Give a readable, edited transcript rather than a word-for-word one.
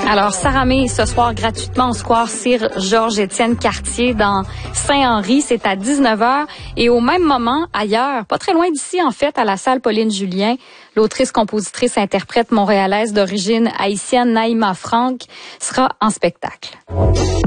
Alors, Sarah May, ce soir, gratuitement au square Sir Georges-Étienne Cartier dans Saint-Henri. C'est à 19h. Et au même moment, ailleurs, pas très loin d'ici, en fait, à la salle Pauline Julien, l'autrice, compositrice, interprète montréalaise d'origine haïtienne Naïma Franck sera en spectacle.